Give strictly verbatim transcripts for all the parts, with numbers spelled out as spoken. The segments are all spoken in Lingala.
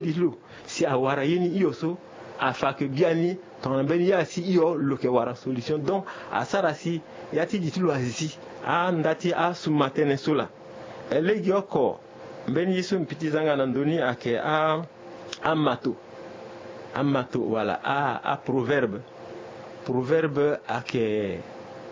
ilo si awara yini ioso afake biani ton ben ya si io lo ke wara solution donc asara si yati ditulu asisi a ndati a sumatene sula elegi oko ben yisu mpiti zanga nandoni ake a amato amato wala a a proverbe proverbe ake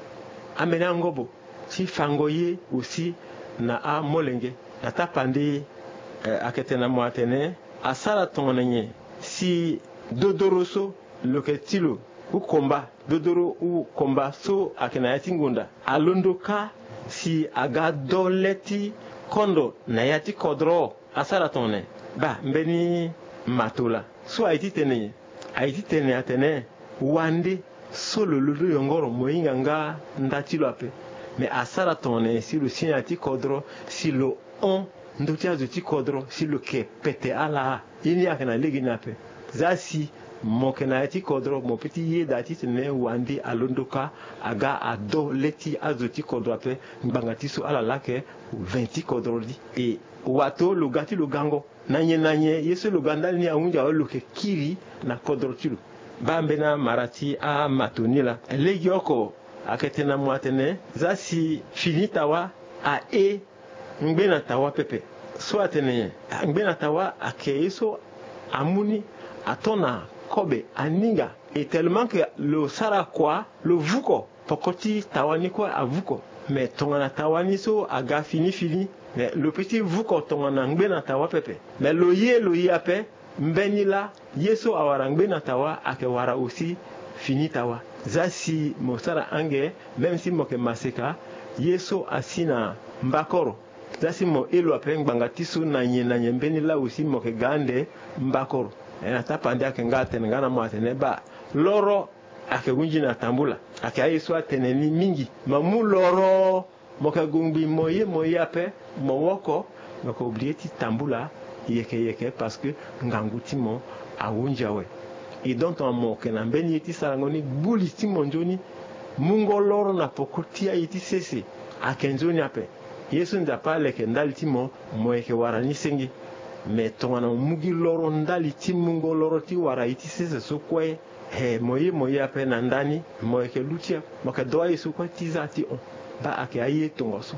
amenangobo si fangoye aussi na a molenge na tapandi eh, aketena moatene asara tonenye si dodoroso loketilo u komba dodoro u komba so akena yati ngunda alondoka si aga doleti kondo na yati kodro asara tonne ba mbeni matola so aiti tene aiti tene atene wande solo lulu yongoro moyinga nga ndatilo ape mais asara tonne si le signati kodro si le on ndotia zuti kodro si le ke pete ala ini akena legi nape zasi mokena yati kodro mo peti ye dati tene wandi alondoka aga ado leti azuti kodro ape mbangati so ala lake vingt kodro di e wato lugati lugango nanye nanye yesu luganda ni aunja oluke kiri na kodro tilu bambena marati a matonila legi oko aketena mwatene zasi finitawa a e ngbena tawa pepe so atene ngbena tawa akeiso amuni atona kobe aninga et tellement que le sara quoi le vuko pokoti tawani quoi avuko mais tongana tawani so aga fini fini mais le petit vuko tongana ngbena tawa pepe mais le ye le ye ape mbenila yeso awara ngbena tawa ake wara aussi fini tawa zasi mosara ange même si moke maseka yeso asina mbakoro zasi mo elo ape ngbanga tisu na nye na nye mbenila aussi moke gande mbakoro ena tapandi ake ngate ngana mwatene ba loro ake gunji na tambula ake ayeso atene ni mingi mamu loro moka gungbi moye moye ape mowoko ngako oblieti tambula yeke yeke parce que nganguti mo awunjawe et donc on moke na mbeni yeti sarangoni buli timonjoni mungo loro na pokotia yeti sese ake njoni ape yesu ndapa leke ndaliti mo moyeke warani sengi mais tongana mugi loro ndali ti mungo loro ti wara iti sese so kwe he moye moye ape na ndani moye ke lutia moke doa yesu kwa tiza ti on ba ake aye tongoso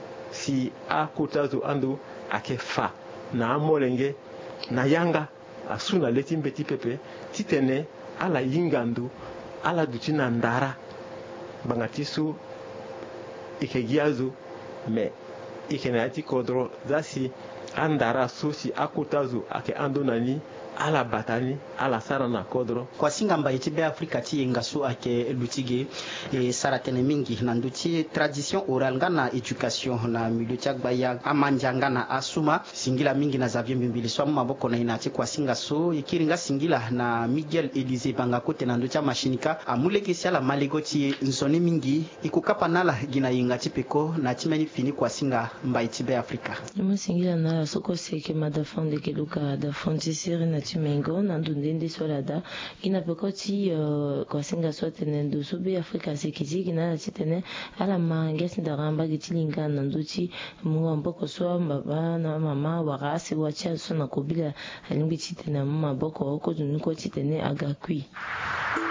si a kotazo ando ake fa na amolenge na yanga asuna leti mbeti pepe titene ala yingando ala duti na ndara bangati so ike giazo mais ike na ati kodro zasi andara sosi akotazo ake ando nani ala batani ala sara na kodro kwa singa mba itibe Afrika ti ngaso ake lutige e sara tene mingi na nduti tradition oral ngana education na milieu ti agbaya amanja ngana asuma singila mingi na Xavier Mbimbili so maboko na inati kwa singa so ikiringa singila na Miguel Elise banga kote na nduti mashinika amuleke siala malego ti nzoni mingi ikukapa nala gina yinga ti peko na timeni fini kwa singa mba itibe Afrika mo singila na soko seke madafande keluka da fontisiri na timengo na ndundende solada ina pekoti uh, kwa singa sote nendo sube Afrika sekiti kina titene ala mangesi ndaramba gitilinga na nduti mu mboko so baba na mama warasi wacha so na kobila alimbi titene mama boko ko duniko titene agakui